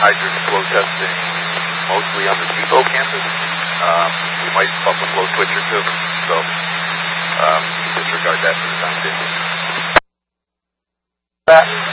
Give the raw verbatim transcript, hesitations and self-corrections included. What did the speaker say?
hydrant flow testing mostly on the Depot campus. Um, we might pump a flow switch or two, so um, disregard that for the time being. That